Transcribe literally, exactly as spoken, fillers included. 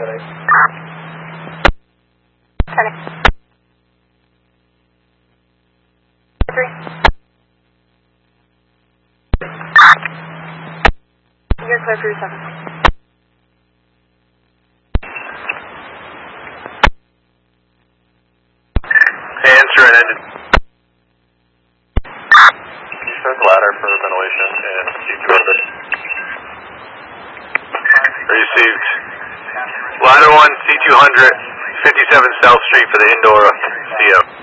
Three. You're clear for your seven. Answer and engine. Check ladder for ventilation and C two orbit. Received. Ladder one, C two hundred, fifty-seven South Street for the indoor C M.